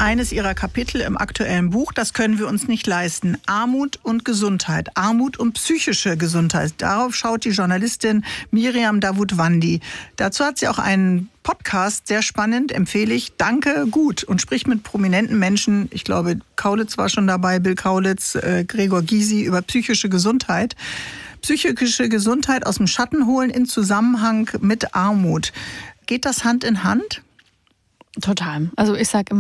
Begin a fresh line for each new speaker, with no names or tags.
eines ihrer Kapitel im aktuellen Buch. Das können wir uns nicht leisten. Armut und Gesundheit. Armut und psychische Gesundheit. Darauf schaut die Journalistin Miriam Davutwandi. Dazu hat sie auch einen Podcast, sehr spannend, empfehle ich. Danke, gut. Und spricht mit prominenten Menschen. Ich glaube, Kaulitz war schon dabei, Bill Kaulitz, Gregor Gysi, über psychische Gesundheit. Psychische Gesundheit aus dem Schatten holen in Zusammenhang mit Armut. Geht das Hand in Hand?
Total. Also ich sage immer,